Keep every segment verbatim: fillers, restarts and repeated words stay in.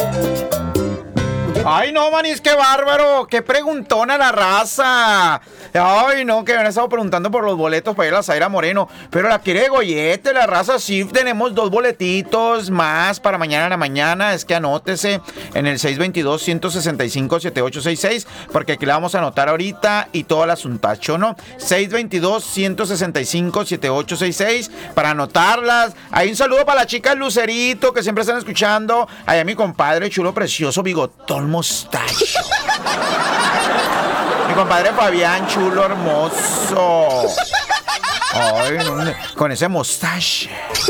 Ay, no, manis, qué bárbaro. Qué preguntona la raza. Ay, no, que me han estado preguntando por los boletos para ir a la Zaira Moreno. Pero la quiere Goyete, la raza. Sí, tenemos dos boletitos más para mañana en la mañana. Es que anótese en el seis dos dos, uno seis cinco, siete ocho seis seis. Porque aquí la vamos a anotar ahorita y todo el asuntacho, ¿no? seis dos dos, uno seis cinco, siete ocho seis seis para anotarlas. Hay un saludo para la chica Lucerito que siempre están escuchando. Allá mi compadre chulo, precioso, bigotón, mostacho. Mi compadre Fabián, chulo, hermoso. Ay, no, con ese mostache.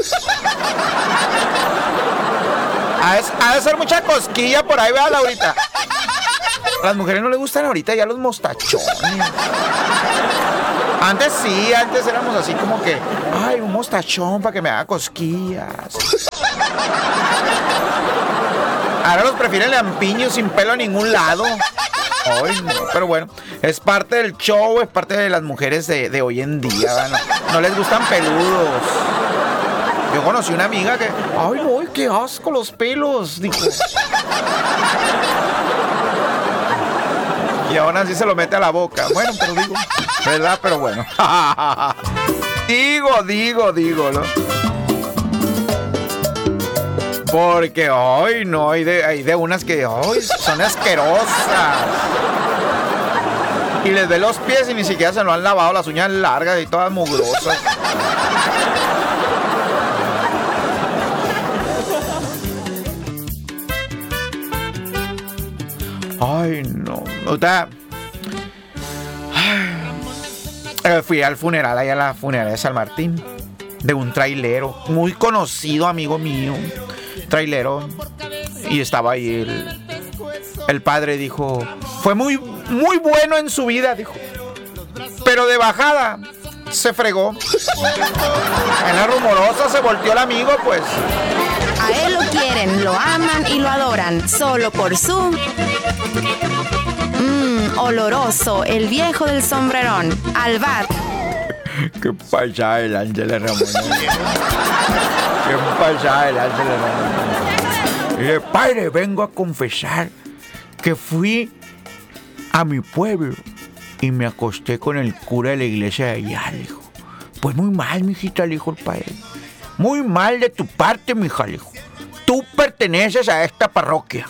Ha de, ha de ser mucha cosquilla por ahí, vea, Laurita. A las mujeres no les gustan ahorita ya los mostachones. Antes sí, antes éramos así como que, ay, un mostachón para que me haga cosquillas. Ahora los prefieren lampiños sin pelo a ningún lado. Ay, no, pero bueno, es parte del show, es parte de las mujeres de, de hoy en día. No, no les gustan peludos. Yo conocí una amiga que, ay, no, qué asco los pelos, dijo. Y aún así se lo mete a la boca. Bueno, pero digo, ¿verdad? Pero bueno. Digo, digo, digo, ¿no? Porque, ay, no, hay de, hay de unas que, ay, son asquerosas. Y les ve los pies y ni siquiera se lo han lavado, las uñas largas y todas mugrosas. Ay, no. O sea, ay, fui al funeral, allá a la funeraria de San Martín, de un trailero, muy conocido amigo mío, trailero, y estaba ahí el, el padre, dijo, fue muy, muy bueno en su vida, dijo, pero de bajada se fregó. En la rumorosa se volteó el amigo, pues. A él lo quieren, lo aman y lo adoran, solo por su... Mmm, oloroso, el viejo del sombrerón, Albat. ¿Qué pasa el Ángel Ramón? ¿Qué pasa el Ángel Ramón? Dice, padre, vengo a confesar que fui a mi pueblo y me acosté con el cura de la iglesia de allá, le dijo. Pues muy mal, mijita, le dijo el padre. Muy mal de tu parte, mija, le dijo. Tú perteneces a esta parroquia.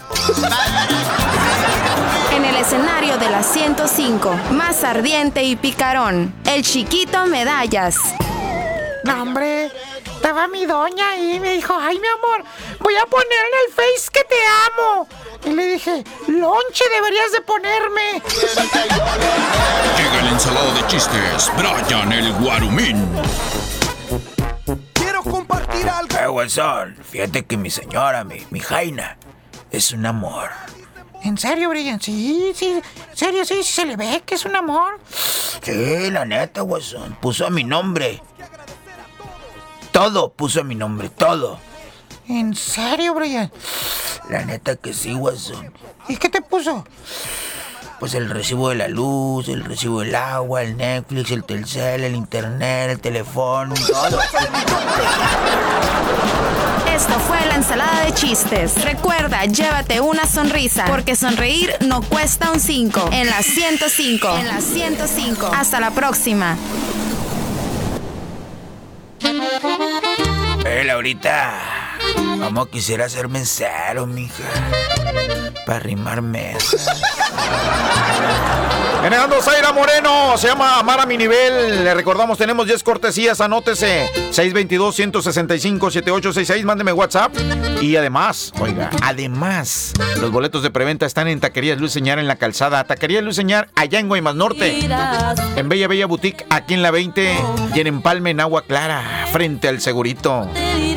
En el escenario de la ciento cinco, más ardiente y picarón, el chiquito Medallas. No, hombre, estaba mi doña ahí y me dijo, ay, mi amor, voy a poner en el Face que te amo. Y le dije, lonche deberías de ponerme. Llega el ensalado de chistes, Brian el Guarumín. Quiero compartir algo. Eh, guasón, fíjate que mi señora, mi, mi Jaina, es un amor. ¿En serio, Brian? Sí, sí, en serio, sí, sí se le ve que es un amor. Sí, la neta, guasón, puso mi nombre. Todo puso mi nombre, todo. ¿En serio, Brian? La neta que sí, guasón. ¿Y qué te puso? Pues el recibo de la luz, el recibo del agua, el Netflix, el Telcel, el internet, el teléfono, todo. Esto fue la ensalada de chistes. Recuerda, llévate una sonrisa, porque sonreír no cuesta un cinco. En la ciento cinco. En la ciento cinco. Hasta la próxima. Eh, Laurita, ¿cómo quisiera ser mesero, mija? Para rimar mesas. Generando Zaira Moreno, se llama Amar a mi nivel. Le recordamos, tenemos diez cortesías, anótese. seis dos dos, uno seis cinco, siete ocho seis seis, mándeme WhatsApp. Y además, oiga, además, los boletos de preventa están en Taquerías Luis Señar en la Calzada. Taquerías Luis Señar, allá en Guaymas Norte. En Bella Bella Boutique, aquí en la veinte. Y en Empalme, en Agua Clara, frente al Segurito.